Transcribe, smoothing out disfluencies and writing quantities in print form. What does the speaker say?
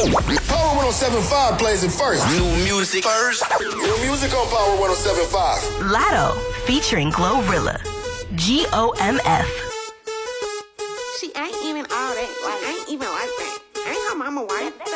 Power 107.5 plays it first. New music first. New music on Power 107.5. Latto featuring Glorilla. GOMF. She ain't even all that. Like, ain't even like that. Ain't her mama white.